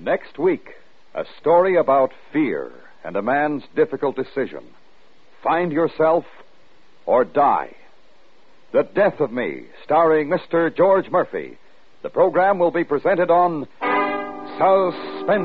Next week, a story about fear and a man's difficult decision. Find yourself or die. The Death of Me, starring Mr. George Murphy. The program will be presented on Suspense.